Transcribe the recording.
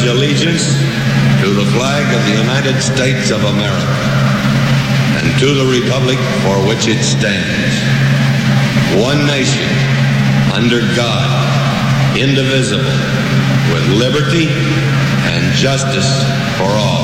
allegiance to the flag of the United States of America and to the republic for which it stands, one nation, under God, indivisible, with liberty and justice for all.